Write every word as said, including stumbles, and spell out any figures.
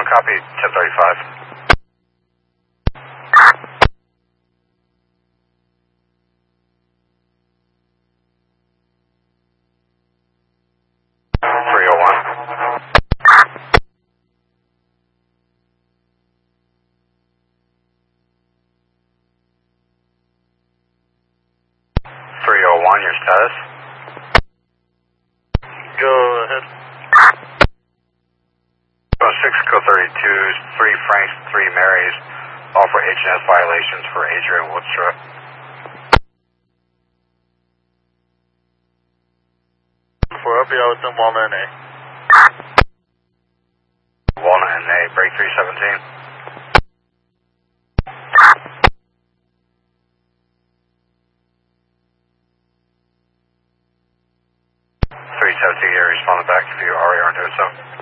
one, copy, ten thirty-five. three oh one. three oh one, your status? Go ahead. six, code thirty-two, three Franks, three Marys, all for H and S violations for Adrian Woodstra. For I'll be out with them Walnut and A. Walnut and A, break three seventeen. three seventeen, you're responding back if you already aren't doing so.